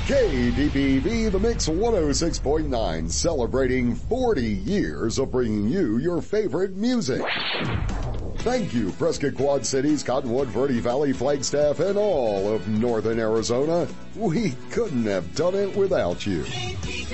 KDPV, The Mix 106.9, celebrating 40 years of bringing you your favorite music. Thank you, Prescott Quad Cities, Cottonwood, Verde Valley, Flagstaff, and all of Northern Arizona. We couldn't have done it without you.